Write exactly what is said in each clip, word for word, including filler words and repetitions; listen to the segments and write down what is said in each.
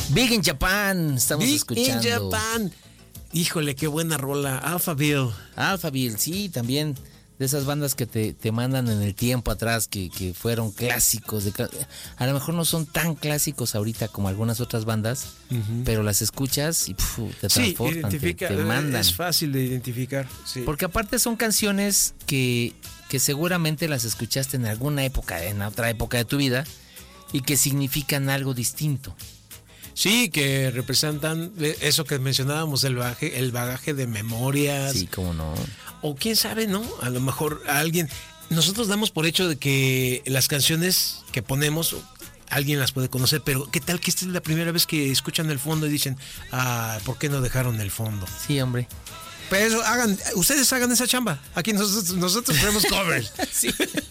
Big in Japan, estamos Big escuchando. in Japan. Híjole, qué buena rola. Alphaville. Alphaville, sí, también de esas bandas que te, te mandan en el tiempo atrás, que, que fueron clásicos. De, a lo mejor no son tan clásicos ahorita como algunas otras bandas, uh-huh. pero las escuchas y puf, te transportan, sí, te, te mandan. Es fácil de identificar. Sí. Porque aparte son canciones que, que seguramente las escuchaste en alguna época, en otra época de tu vida, y que significan algo distinto. Sí, que representan eso que mencionábamos, el bagaje, el bagaje de memorias. Sí, cómo no. O quién sabe, ¿no? A lo mejor a alguien... Nosotros damos por hecho de que las canciones que ponemos, alguien las puede conocer, pero ¿qué tal que esta es la primera vez que escuchan el fondo y dicen, ah, ¿por qué no dejaron el fondo? Sí, hombre. Pero hagan, ustedes hagan esa chamba. Aquí nosotros, nosotros tenemos covers. Sí.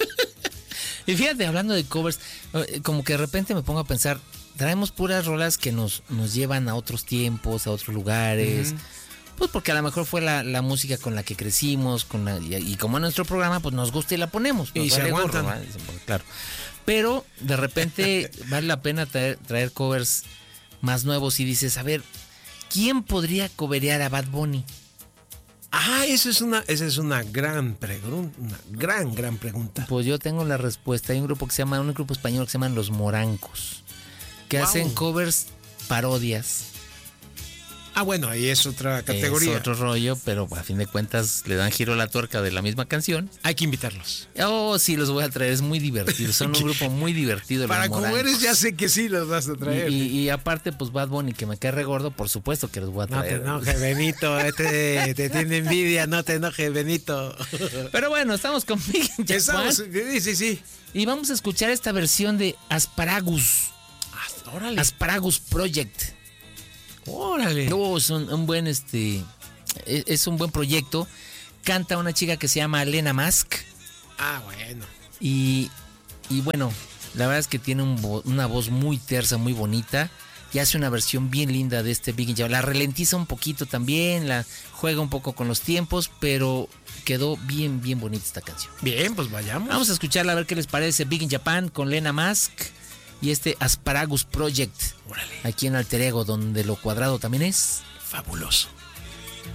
Y fíjate, hablando de covers, como que de repente me pongo a pensar, traemos puras rolas que nos, nos llevan a otros tiempos, a otros lugares. Uh-huh. Pues porque a lo mejor fue la, la música con la que crecimos, con la, y, y como en nuestro programa, pues nos gusta y la ponemos. Y se aguantan. Gorro, claro. Pero de repente vale la pena traer, traer covers más nuevos y dices, a ver, ¿quién podría coverear a Bad Bunny? Ah, esa es una, esa es una gran pregunta, una gran, gran pregunta. Pues yo tengo la respuesta. Hay un grupo que se llama, un grupo español que se llaman Los Morancos, que wow. hacen covers, parodias. Ah, bueno, ahí es otra categoría. Es otro rollo, pero a fin de cuentas le dan giro a la tuerca de la misma canción. Hay que invitarlos. Oh, sí, los voy a traer, es muy divertido. Son un grupo muy divertido. Para como eres, ya sé que sí los vas a traer. Y, y, y aparte, pues Bad Bunny, que me cae regordo, por supuesto que los voy a traer. No te enojes, Benito, te, te tiene envidia, no te enojes, Benito. Pero bueno, estamos con Big in Japan. Estamos, sí, sí, sí. Y vamos a escuchar esta versión de Asparagus. Ah, órale. Asparagus Project. Órale. No, es un, un buen este es un buen proyecto. Canta una chica que se llama Lena Mask. Ah, bueno. Y, y bueno, la verdad es que tiene un vo, una voz muy tersa, muy bonita. Y hace una versión bien linda de este Big in Japan. La ralentiza un poquito también, la juega un poco con los tiempos, pero quedó bien, bien bonita esta canción. Bien, pues vayamos. Vamos a escucharla a ver qué les parece. Big in Japan con Lena Mask y este Asparagus Project. Órale. Aquí en Alter Ego, donde lo cuadrado también es fabuloso.